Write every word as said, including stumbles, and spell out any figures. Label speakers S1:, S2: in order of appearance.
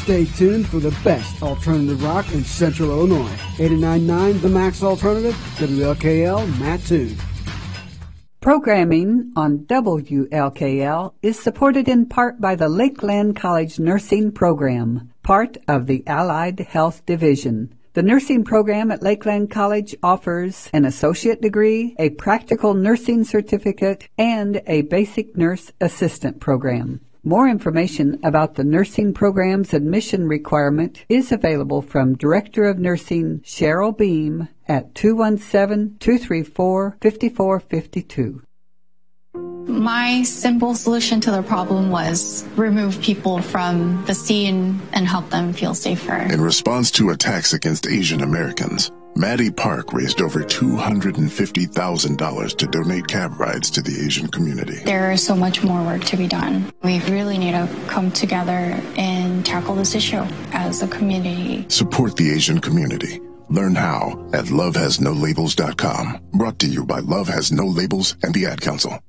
S1: Stay tuned for the best alternative rock in Central Illinois. eighty-nine point nine The Max Alternative, W L K L, Mattoon.
S2: Programming on W L K L is supported in part by the Lakeland College Nursing Program, part of the Allied Health Division. The nursing program at Lakeland College offers an associate degree, a practical nursing certificate, and a basic nurse assistant program. More information about the nursing program's admission requirement is available from Director of Nursing Cheryl Beam at two one seven, two three four, five four five two.
S3: My simple solution to the problem was remove people from the scene and help them feel safer.
S4: In response to attacks against Asian Americans, Maddie Park raised over two hundred fifty thousand dollars to donate cab rides to the Asian community.
S3: There is so much more work to be done. We really need to come together and tackle this issue as a community.
S4: Support the Asian community. Learn how at love has no labels dot com. Brought to you by Love Has No Labels and the Ad Council.